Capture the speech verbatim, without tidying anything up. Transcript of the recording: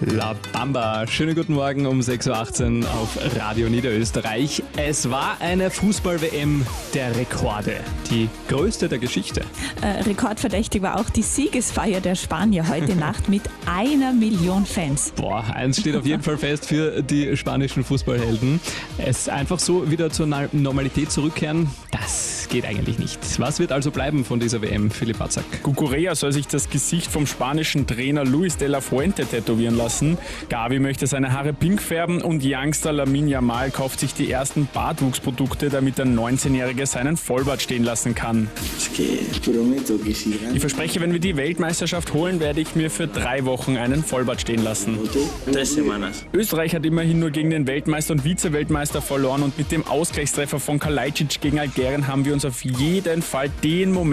La Bamba, schönen guten Morgen um sechs Uhr achtzehn auf Radio Niederösterreich. Es war eine Fußball-W M der Rekorde, die größte der Geschichte. Äh, rekordverdächtig war auch die Siegesfeier der Spanier heute Nacht mit einer Million Fans. Boah, eins steht auf jeden Fall fest für die spanischen Fußballhelden. Es einfach so wieder zur Normalität zurückkehren, das geht eigentlich nicht. Was wird also bleiben von dieser W M, Philipp Batzak? Cucurella soll sich das Gesicht vom spanischen Trainer Luis de la Fuente tätowieren lassen. Gavi möchte seine Haare pink färben und Youngster Lamine Yamal kauft sich die ersten Bartwuchsprodukte, damit der neunzehnjährige seinen Vollbart stehen lassen kann. Ich verspreche, wenn wir die Weltmeisterschaft holen, werde ich mir für drei Wochen einen Vollbart stehen lassen. Österreich hat immerhin nur gegen den Weltmeister und Vize-Weltmeister verloren und mit dem Ausgleichstreffer von Kalajdzic gegen Algerien haben wir uns auf jeden Fall den Moment